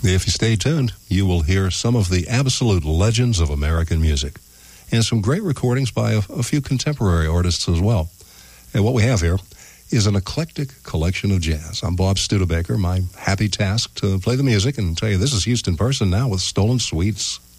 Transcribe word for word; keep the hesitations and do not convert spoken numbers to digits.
If you stay tuned, you will hear some of the absolute legends of American music and some great recordings by a, a few contemporary artists as well. And what we have here is an eclectic collection of jazz. I'm Bob Studebaker. My happy task to play the music and tell you this is Houston Person now with Stolen Sweets.